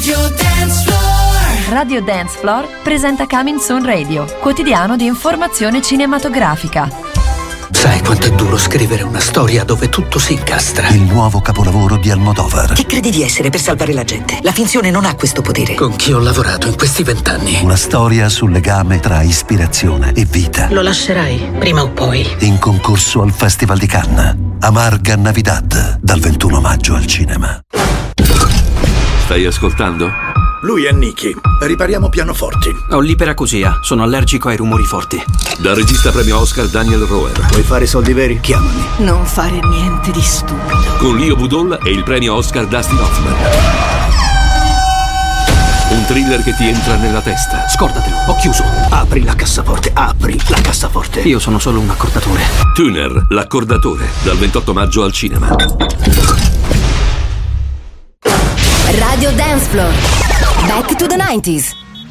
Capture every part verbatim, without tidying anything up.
Radio Dance Floor. Radio Dance Floor presenta Coming Soon Radio, quotidiano di informazione cinematografica. Sai quanto è duro scrivere una storia dove tutto si incastra? Il nuovo capolavoro di Almodovar. Chi credi di essere per salvare la gente? La finzione non ha questo potere. Con chi ho lavorato in questi vent'anni? Una storia sul legame tra ispirazione e vita. Lo lascerai, prima o poi. In concorso al Festival di Cannes. Amarga Navidad, dal ventuno maggio al cinema. Stai ascoltando? Lui è Nicky. Ripariamo pianoforti. Ho l'iperacusia, sono allergico ai rumori forti. Da regista premio Oscar Daniel Roher. Vuoi fare soldi veri? Chiamami. Non fare niente di stupido. Con Leo Budol e il premio Oscar Dustin Hoffman. Un thriller che ti entra nella testa. Scordatelo, ho chiuso. Apri la cassaforte, apri la cassaforte. Io sono solo un accordatore. Tuner, l'accordatore, dal ventotto maggio al cinema. Radio Dance Floor. Back to the nineties.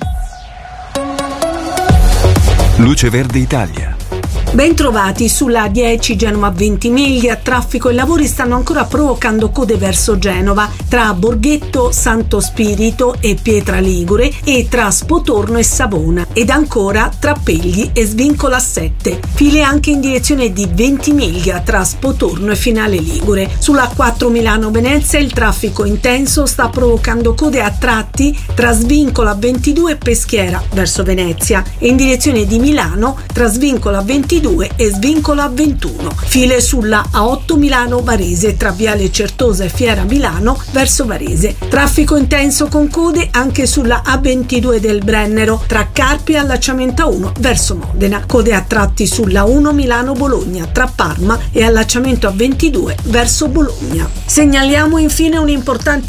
Luce Verde Italia. Bentrovati sulla A dieci Genova Ventimiglia. Traffico e lavori stanno ancora provocando code verso Genova tra Borghetto, Santo Spirito e Pietra Ligure e tra Spotorno e Savona, ed ancora tra Pegli e Svincolo a sette. File anche in direzione di Ventimiglia tra Spotorno e Finale Ligure. Sulla A quattro Milano-Venezia il traffico intenso sta provocando code a tratti tra Svincolo a ventidue e Peschiera verso Venezia e in direzione di Milano tra Svincolo a ventidue e Svincolo a ventuno. File sulla A otto Milano-Varese tra Viale Certosa e Fiera Milano verso Varese. Traffico intenso con code anche sulla A ventidue del Brennero tra Carpi e allacciamento A uno verso Modena. Code a tratti sulla uno Milano-Bologna tra Parma e allacciamento A ventidue verso Bologna. Segnaliamo infine un importante